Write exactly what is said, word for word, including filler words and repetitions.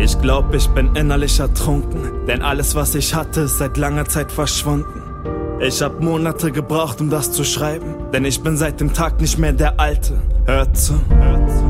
Ich glaub, ich bin innerlich ertrunken, denn alles, was ich hatte, ist seit langer Zeit verschwunden. Ich hab Monate gebraucht, um das zu schreiben, denn ich bin seit dem Tag nicht mehr der Alte. Hört zu, hört zu.